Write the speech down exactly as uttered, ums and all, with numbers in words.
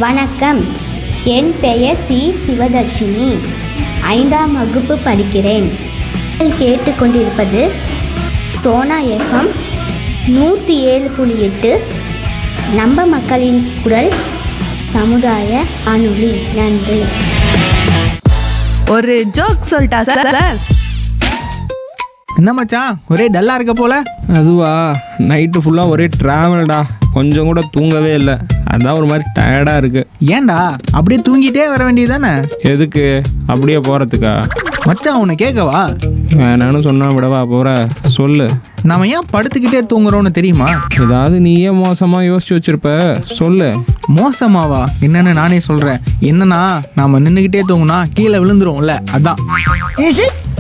வணக்கம், என் பெயர் சி சிவதர்ஷினி. ஐந்தாம் வகுப்பு படிக்கிறேன். நீங்கள் கேட்டுக்கொண்டிருப்பது சோனா எஃப்எம் நூற்றி ஏழு புள்ளி எட்டு, நம்ம மக்களின் குரல், சமுதாய வானொலி. நன்றி. ஒரு ஜோக் சொல்லிட்டா சார் சார் என்ன மச்சான், ஒரே டல்லா இருக்க போல? அதுவா, நைட்டு ஃபுல்லாக ஒரே ட்ராவல்டா, கொஞ்சம் கூட தூங்கவே இல்லை. அதான் ஒரு மாதிரி டயர்டாக இருக்குது. ஏன்டா அப்படியே தூங்கிட்டே வர வேண்டியதானே? எதுக்கு அப்படியே போகிறதுக்கா? மச்சான் உன்னை கேட்கவா? வேணான்னு சொன்னா விடவா போகிற? சொல்லு. நாம ஏன் படுத்துக்கிட்டே தூங்குறோன்னு தெரியுமா? ஏதாவது நீயே மோசமாக யோசிச்சு வச்சிருப்ப, சொல்லு. மோசமாவா? என்னன்னு நானே சொல்றேன். என்னன்னா, நாம நின்றுக்கிட்டே தூங்குனா கீழே விழுந்துருவோம்ல, அதான்.